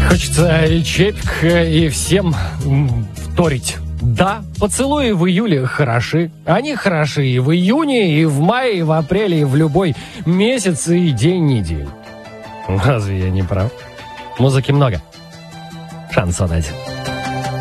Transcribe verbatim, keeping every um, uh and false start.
Хочется чепик и всем вторить. Да, поцелуи в июле хороши. Они хороши и в июне, и в мае, и в апреле, и в любой месяц и день недели. Разве я не прав? Музыки много. Шансон один.